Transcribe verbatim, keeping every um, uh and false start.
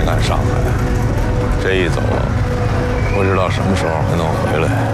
看上海，这一走，不知道什么时候还能回来。